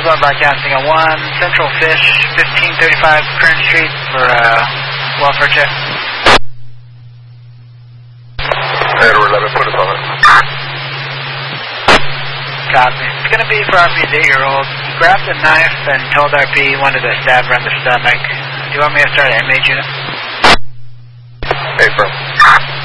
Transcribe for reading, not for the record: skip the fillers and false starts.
going broadcasting at 1 Central Fish, 1535 Kern Street for welfare check. Edward 11, put us on it. Copy. It's going to be for RP's 8-year-old. He grabbed a knife and told RP he wanted to stab her in the stomach. Do you want me to start an inmate unit? Hey, bro.